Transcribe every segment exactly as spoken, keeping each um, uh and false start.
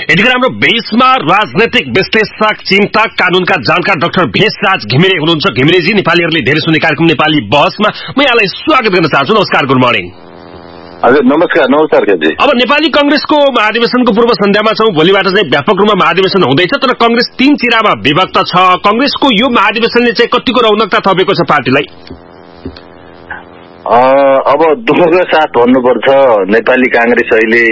यतिखेर हाम्रो भेषमा राजनैतिक विश्लेषक चिन्तक कानूनका जानकार डाक्टर भेषराज घिमिरे हुनुहुन्छ। घिमिरेजी, नेपालीहरूले धेरै सुन्ने कार्यक्रम नेपाली बहसमा म यहाँलाई स्वागत गर्न चाहन्छु। नमस्कार, गुड मर्निङ। हजुर नमस्कार। नमस्कार केजी। अब नेपाली कंग्रेसको महाधिवेशनको पूर्व सन्ध्यामा छौं। भोलिबाट चाहिँ व्यापक रूपमा महाधिवेशन हुँदैछ, तर कंग्रेस तीन चिरामा विभक्त छ। कंग्रेसको यो महाधिवेशनले चाहिँ कतिको रौनकता थपेको छ पार्टीलाई? अब दुःखको साथ भन्नुपर्छ, नेपाली कांग्रेस अहिले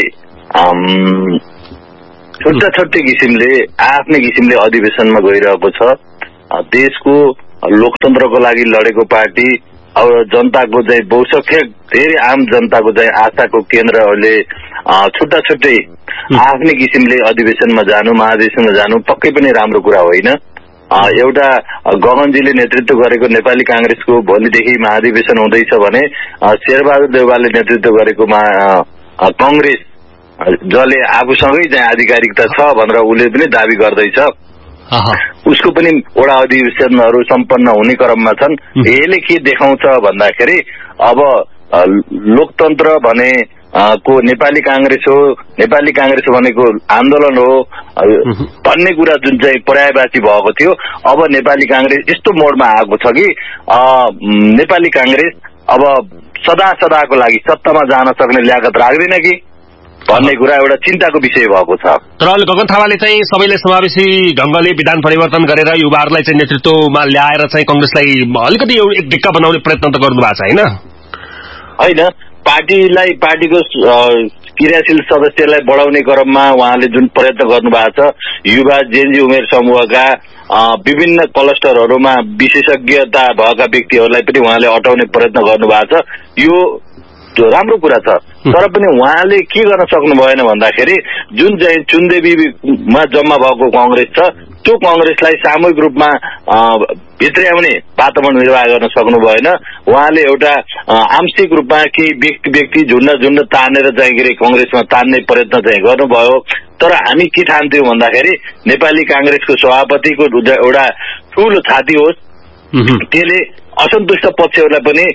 छुट्टा छुट्टै किसिमले आफ्नै किसिमले अधिवेशनमा गइरहेको छ। देशको लोकतन्त्रको लागि लडेको पार्टी, अब जनताको चाहिँ बहुसंख्यक धेरै आम जनताको चाहिँ आशाको केन्द्र अहिले छुट्टा छुट्टै आफ्नै किसिमले अधिवेशनमा जानु, महाधिवेशनमा जानु पक्कै पनि राम्रो कुरा होइन। एउटा गगनजीले नेतृत्व गरेको नेपाली कांग्रेसको भोलिदेखि महाधिवेशन हुँदैछ भने शेरबहादुर देउवाले नेतृत्व गरेको कंग्रेस जसले आफूसँगै चाहिँ आधिकारिकता छ भनेर उसले पनि दावी गर्दैछ, उसको पनि वडा अधिवेशनहरू सम्पन्न हुने क्रममा छन्। यसले के देखाउँछ भन्दाखेरि अब लोकतन्त्र भने को नेपाली कांग्रेस हो, नेपाली कांग्रेस भनेको आन्दोलन हो भन्ने कुरा जुन चाहिँ पर्यायवाची भएको थियो, अब नेपाली कांग्रेस यस्तो मोडमा आएको छ कि नेपाली कांग्रेस अब सदा सदाको लागि सत्तामा जान सक्ने ल्याकत राख्दैन कि भन्ने कुरा एउटा चिन्ताको विषय भएको छ। तर अहिले गगन थापाले चाहिँ सबैले समावेशी ढंगले विधान परिवर्तन गरेर युवाहरूलाई चाहिँ नेतृत्वमा ल्याएर चाहिँ कंग्रेसलाई अलिकति एक ढिक्का बनाउने प्रयत्न त गर्नु भएको छ हैन? होइन, पार्टीलाई पार्टीको क्रियाशील सदस्यलाई बढाउने क्रममा उहाँले जुन प्रयत्न गर्नु भएको छ, युवा जेनजी उमेर समूहका विभिन्न क्लस्टरहरूमा विशेषज्ञता भएका व्यक्तिहरूलाई पनि उहाँले अटाउने प्रयत्न गर्नु भएको छ। यो राम्रो कुरा छ, तर पनि उहाँले के गर्न सक्नु भएन भन्दाखेरि जुन चाहिँ चुनदेवीमा जम्मा भएको कांग्रेस छ त्यो कांग्रेसलाई सामूहिक रूपमा भित्र्याउने वातावरण निर्वाह गर्न सक्नु भएन। उहाँले एउटा आंशिक रूपमा केही व्यक्ति व्यक्ति झुन्ड झुन्ड तानेर चाहिँ कांग्रेसमा तान्ने प्रयत्न चाहिँ गर्नुभयो। तर हामी के ठान्थ्यौं भन्दाखेरि नेपाली कांग्रेसको सभापतिको एउटा ठूलो छाती होस्, त्यसले असन्तुष्ट पक्षहरूलाई पनि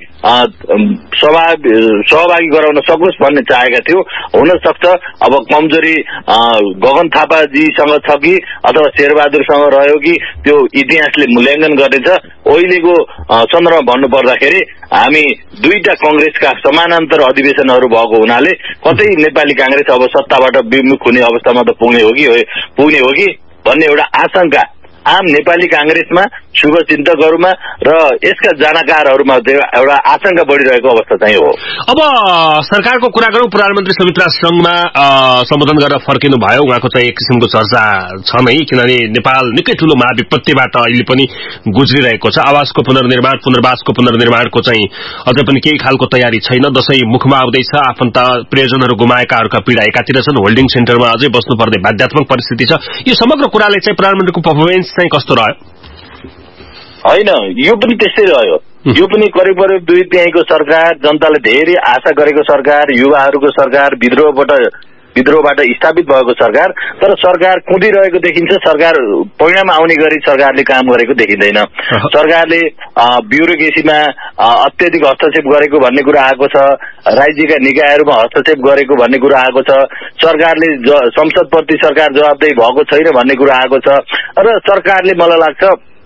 सहभागी गराउन सकोस् भन्ने चाहेका थियौं। हुन सक्छ अब कमजोरी गगन थापाजीसँग छ कि अथवा शेरबहादुरसँग रह्यो कि त्यो इतिहासले मूल्याङ्कन गर्नेछ। अहिलेको सन्दर्भमा भन्नु पर्दाखेरि हामी दुईटा कांग्रेसका समानान्तर अधिवेशनहरू भएको हुनाले कतै नेपाली कांग्रेस अब सत्ताबाट विमुख हुने अवस्थामा त पुग्ने हो कि पुग्ने हो कि भन्ने एउटा आशंका आम नेपाली कांग्रेसमा शुभचिन्तकहरूमा र यसका जानकारहरूमा एउटा आशंका बढिरहेको अवस्था चाहिँ हो। अब सरकारको कुरा गरौं, प्रधानमन्त्री सुमित्रा संघमा सम्बोधन गरेर फर्किनु भयो। उहाँको चाहिँ एक किसिमको चर्चा छ नै, किनभने नेपाल निकै ठूलो महाविपत्तिबाट अहिले पनि गुज्रिरहेको छ। आवासको पुनर्निर्माण, पुनर्वासको पुनर्निर्माणको चाहिँ अझै पनि केही खालको तयारी छैन। दशैं मुखमा आउँदैछ, आफन्त प्रियजनहरू गुमाएकाहरूका पीडा एकातिर छन्, होल्डिङ सेन्टरमा अझै बस्नुपर्ने बाध्यात्मक परिस्थिति छ। यो समग्र कुराले चाहिँ प्रधानमन्त्रीको पर्फर्मेन्स चाहिँ कस्तो रह्यो? होइन, यो पनि त्यस्तै रह्यो। यो पनि करिब करिब दुई तिहाईको सरकार, जनताले धेरै आशा गरेको सरकार, युवाहरूको सरकार, विद्रोहबाट विद्रोहबाट स्थापित भएको सरकार, तर सरकार कुदिरहेको देखिन्छ। सरकार परिणाम आउने गरी सरकारले काम गरेको देखिँदैन। सरकारले ब्युरोक्रेसीमा अत्यधिक हस्तक्षेप गरेको भन्ने कुरा आएको छ, राज्यका निकायहरूमा हस्तक्षेप गरेको भन्ने कुरा आएको छ, सरकारले संसदप्रति सरकार जवाबदेही भएको छैन भन्ने कुरा आएको छ र सरकारले मलाई लाग्छ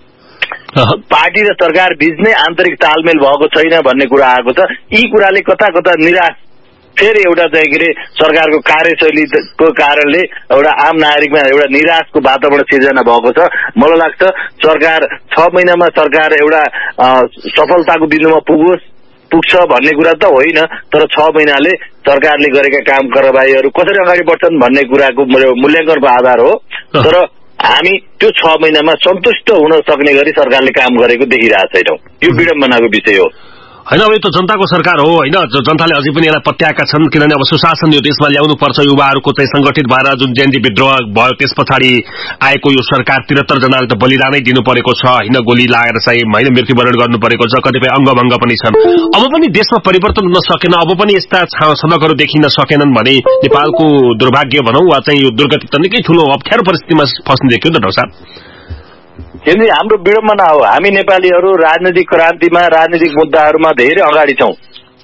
पार्टी र सरकार बीच नै आन्तरिक तालमेल भएको छैन भन्ने कुरा आएको छ। यी कुराले कता कता निराश फेरि एउटा चाहिँ के अरे सरकारको कार्यशैलीको कारणले एउटा आम नागरिकमा एउटा निराशको वातावरण सिर्जना भएको छ। मलाई लाग्छ सरकार छ महिनामा सरकार एउटा सफलताको बिन्दुमा पुगोस् पुग्छ भन्ने कुरा त होइन, तर छ महिनाले सरकारले गरेका काम कारबाहीहरू कसरी अगाडि बढ्छन् भन्ने कुराको मूल्याङ्कनको आधार हो। तर हामी त्यो छ महिनामा सन्तुष्ट हुन सक्ने गरी सरकारले काम गरेको देखिरहेको छैनौं। यो विडम्बनाको विषय हो। हैन, अब यो त जनताको सरकार हो हैन, जनताले अझै पनि यसलाई पत्याएका छन्, किनभने अब सुशासन यो देशमा ल्याउनु पर्छ। युवाहरूको चाहिँ संगठित भएर जुन जेनजी विद्रोह भयो त्यस पछाडि आएको यो सरकार त्रिहत्तर जनाले त बलिदानै दिनु परेको छ हैन, गोली लागेर चाहिँ हैन मृत्युवरण गर्नु परेको छ, कतिपय अङ्गभङ्ग पनि छन्। अब पनि देशमा परिवर्तन हुन सकेन, अब पनि यस्ता सडकहरू देखिन सकेनन् भने नेपालको दुर्भाग्य भनौं वा चाहिँ यो दुर्गति त निकै ठूलो अप्ठ्यारो परिस्थितिमा फस्ने देखियो नि त डाक्टर साहब। किनकि हाम्रो विडम्बना हो, हामी नेपालीहरू राजनीतिक क्रान्तिमा राजनीतिक मुद्दाहरूमा धेरै अगाडि छौं।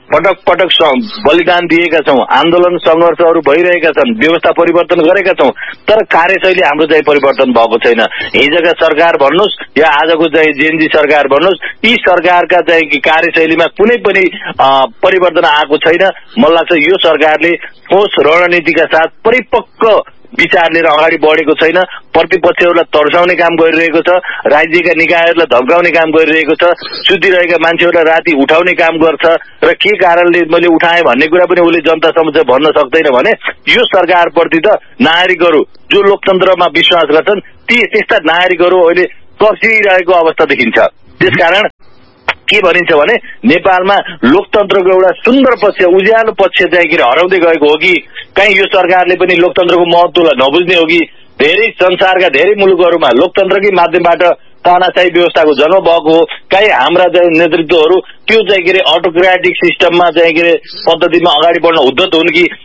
पटक पटक बलिदान दिएका छौँ, आन्दोलन संघर्षहरू भइरहेका छन्, व्यवस्था परिवर्तन गरेका छौँ, तर कार्यशैली हाम्रो चाहिँ परिवर्तन भएको छैन। हिजोका सरकार भन्नुहोस् या आजको चाहिँ जेएनजी सरकार भन्नुहोस्, यी सरकारका चाहिँ कार्यशैलीमा कुनै पनि परिवर्तन आएको छैन। मलाई लाग्छ यो सरकारले ठोस रणनीतिका साथ परिपक्व विचार लिएर अगाडि बढेको छैन। प्रतिपक्षहरूलाई तर्साउने काम गरिरहेको छ, राज्यका निकायहरूलाई धम्काउने काम गरिरहेको छ, सुतिरहेका मान्छेहरूलाई राति उठाउने काम गर्छ र के कारणले मैले उठाएँ भन्ने कुरा पनि उसले जनता समक्ष भन्न सक्दैन भने यो सरकारप्रति त नागरिकहरू जो लोकतन्त्रमा विश्वास गर्छन् ती त्यस्ता नागरिकहरू अहिले तर्सिरहेको अवस्था देखिन्छ। त्यसकारण के भनिन्छ भने नेपालमा लोकतन्त्रको एउटा सुन्दर पक्ष, उज्यालो पक्ष चाहिँ के हराउँदै गएको हो कि कहीँ यो सरकारले पनि लोकतन्त्रको महत्त्वलाई नबुझ्ने हो कि धेरै संसारका धेरै मुलुकहरूमा लोकतन्त्रकै माध्यमबाट तानाशाही व्यवस्थाको जन्म भएको हो। कहीँ हाम्रा चाहिँ नेतृत्वहरू त्यो चाहिँ के अरे अटोक्रेटिक सिस्टममा चाहिँ के पद्धतिमा अगाडि बढ्न उद्धत हुन् कि